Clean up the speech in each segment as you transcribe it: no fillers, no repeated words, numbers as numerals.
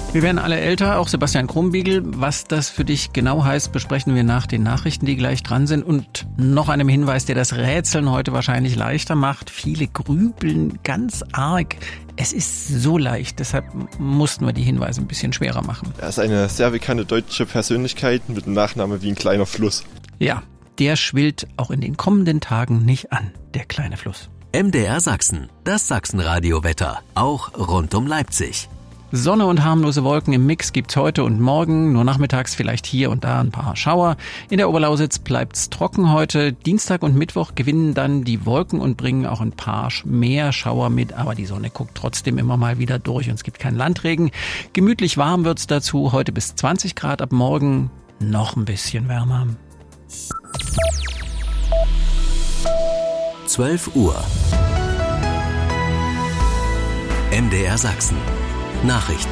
Wir werden alle älter, auch Sebastian Krumbiegel. Was das für dich genau heißt, besprechen wir nach den Nachrichten, die gleich dran sind. Und noch einem Hinweis, der das Rätseln heute wahrscheinlich leichter macht. Viele grübeln ganz arg. Es ist so leicht, deshalb mussten wir die Hinweise ein bisschen schwerer machen. Er ist eine sehr bekannte deutsche Persönlichkeit mit einem Nachnamen wie ein kleiner Fluss. Ja, der schwillt auch in den kommenden Tagen nicht an, der kleine Fluss. MDR Sachsen, das Sachsenradio-Wetter, auch rund um Leipzig. Sonne und harmlose Wolken im Mix gibt's heute und morgen, nur nachmittags vielleicht hier und da ein paar Schauer. In der Oberlausitz bleibt's trocken heute. Dienstag und Mittwoch gewinnen dann die Wolken und bringen auch ein paar mehr Schauer mit, aber die Sonne guckt trotzdem immer mal wieder durch und es gibt keinen Landregen. Gemütlich warm wird's dazu, heute bis 20 Grad, ab morgen noch ein bisschen wärmer. 12 Uhr. MDR Sachsen. Nachrichten.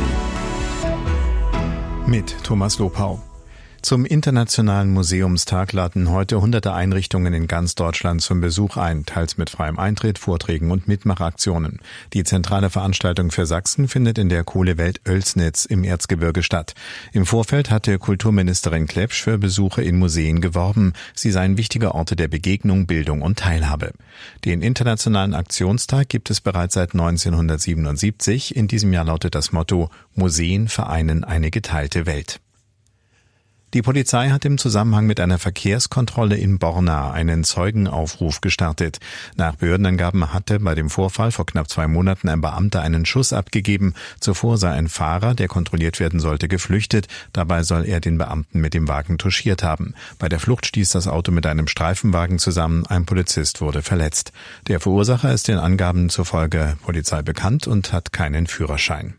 Mit Thomas Lopau. Zum Internationalen Museumstag laden heute hunderte Einrichtungen in ganz Deutschland zum Besuch ein, teils mit freiem Eintritt, Vorträgen und Mitmachaktionen. Die zentrale Veranstaltung für Sachsen findet in der Kohlewelt Oelsnitz im Erzgebirge statt. Im Vorfeld hatte Kulturministerin Klepsch für Besuche in Museen geworben. Sie seien wichtige Orte der Begegnung, Bildung und Teilhabe. Den Internationalen Aktionstag gibt es bereits seit 1977. In diesem Jahr lautet das Motto: Museen vereinen eine geteilte Welt. Die Polizei hat im Zusammenhang mit einer Verkehrskontrolle in Borna einen Zeugenaufruf gestartet. Nach Behördenangaben hatte bei dem Vorfall vor knapp 2 Monaten ein Beamter einen Schuss abgegeben. Zuvor sei ein Fahrer, der kontrolliert werden sollte, geflüchtet. Dabei soll er den Beamten mit dem Wagen touchiert haben. Bei der Flucht stieß das Auto mit einem Streifenwagen zusammen. Ein Polizist wurde verletzt. Der Verursacher ist den Angaben zufolge Polizei bekannt und hat keinen Führerschein.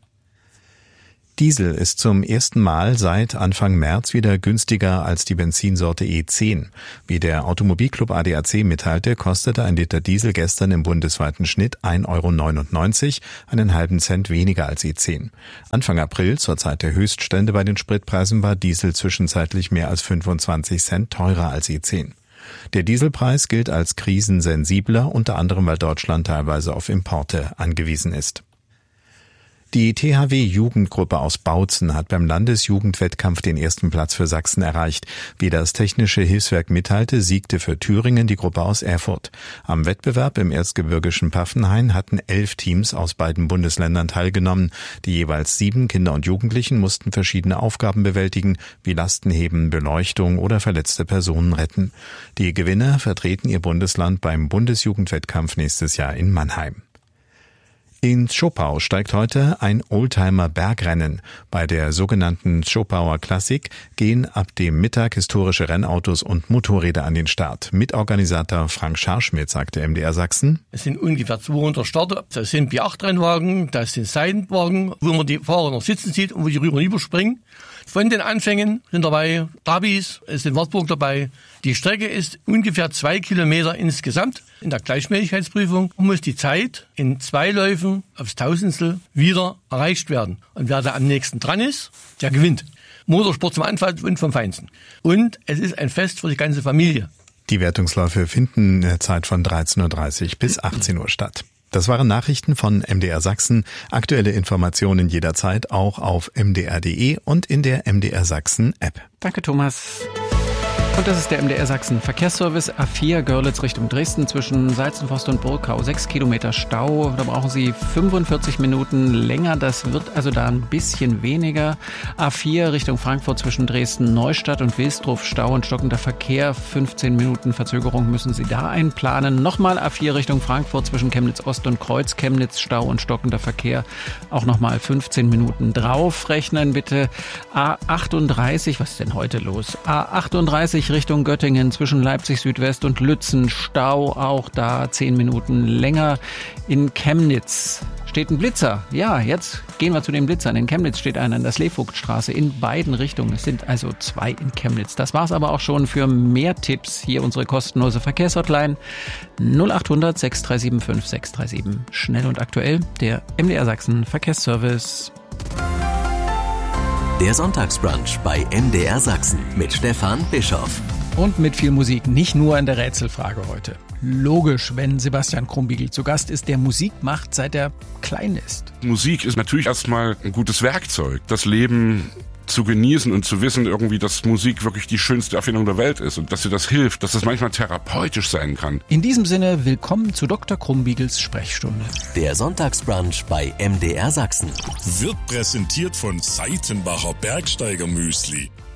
Diesel ist zum ersten Mal seit Anfang März wieder günstiger als die Benzinsorte E10. Wie der Automobilclub ADAC mitteilte, kostete ein Liter Diesel gestern im bundesweiten Schnitt 1,99 €, einen halben Cent weniger als E10. Anfang April, zur Zeit der Höchststände bei den Spritpreisen, war Diesel zwischenzeitlich mehr als 25 Cent teurer als E10. Der Dieselpreis gilt als krisensensibler, unter anderem weil Deutschland teilweise auf Importe angewiesen ist. Die THW-Jugendgruppe aus Bautzen hat beim Landesjugendwettkampf den ersten Platz für Sachsen erreicht. Wie das Technische Hilfswerk mitteilte, siegte für Thüringen die Gruppe aus Erfurt. Am Wettbewerb im erzgebirgischen Paffenhain hatten 11 Teams aus beiden Bundesländern teilgenommen. Die jeweils 7 Kinder und Jugendlichen mussten verschiedene Aufgaben bewältigen, wie Lasten heben, Beleuchtung oder verletzte Personen retten. Die Gewinner vertreten ihr Bundesland beim Bundesjugendwettkampf nächstes Jahr in Mannheim. In Zschopau steigt heute ein Oldtimer-Bergrennen. Bei der sogenannten Zschopauer Klassik gehen ab dem Mittag historische Rennautos und Motorräder an den Start. Mitorganisator Frank Scharschmidt sagte MDR Sachsen: Es sind ungefähr 200 Starter. Das sind B8-Rennwagen, das sind Seitenwagen, wo man die Fahrer noch sitzen sieht und wo die rüber und überspringen. Von den Anfängen sind dabei Trabis, es sind Wartburg dabei. Die Strecke ist ungefähr 2 Kilometer insgesamt. In der Gleichmäßigkeitsprüfung muss die Zeit in 2 Läufen aufs Tausendstel wieder erreicht werden. Und wer da am nächsten dran ist, der gewinnt. Motorsport zum Anfang und vom Feinsten. Und es ist ein Fest für die ganze Familie. Die Wertungsläufe finden in der Zeit von 13.30 Uhr bis 18 Uhr statt. Das waren Nachrichten von MDR Sachsen. Aktuelle Informationen jederzeit auch auf mdr.de und in der MDR Sachsen App. Danke, Thomas. Und das ist der MDR Sachsen Verkehrsservice. A4 Görlitz Richtung Dresden zwischen Salzenforst und Burgau. 6 Kilometer Stau. Da brauchen Sie 45 Minuten länger. Das wird also da ein bisschen weniger. A4 Richtung Frankfurt zwischen Dresden Neustadt und Wilsdruff. Stau und stockender Verkehr. 15 Minuten Verzögerung müssen Sie da einplanen. Nochmal A4 Richtung Frankfurt zwischen Chemnitz Ost und Kreuz Chemnitz. Stau und stockender Verkehr. Auch nochmal 15 Minuten draufrechnen bitte. A38. Was ist denn heute los? A38 Richtung Göttingen zwischen Leipzig Südwest und Lützen. Stau, auch da 10 Minuten länger. In Chemnitz steht ein Blitzer. Ja, jetzt gehen wir zu den Blitzern. In Chemnitz steht einer in der Sleevogtstraße in beiden Richtungen. Es sind also 2 in Chemnitz. Das war's aber auch schon. Für mehr Tipps hier unsere kostenlose Verkehrshotline 0800 6375 637. Schnell und aktuell, der MDR Sachsen Verkehrsservice. Der Sonntagsbrunch bei MDR Sachsen mit Stefan Bischoff. Und mit viel Musik, nicht nur in der Rätselfrage heute. logisch, wenn Sebastian Krumbiegel zu Gast ist, der Musik macht, seit er klein ist. Musik ist natürlich erstmal ein gutes Werkzeug. Das Leben zu genießen und zu wissen irgendwie, dass Musik wirklich die schönste Erfindung der Welt ist und dass dir das hilft, dass das manchmal therapeutisch sein kann. In diesem Sinne, willkommen zu Dr. Krumbiegels Sprechstunde. Der Sonntagsbrunch bei MDR Sachsen. Wird präsentiert von Seitenbacher Bergsteiger Müsli.